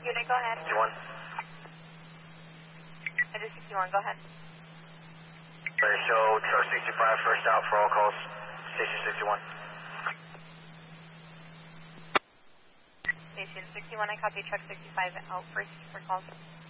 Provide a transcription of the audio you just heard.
Unit, go ahead. 61. I do 61, go ahead. Ready, show truck 65 first out for all calls. Station 61. Station 61, I copy truck 65 out first for calls.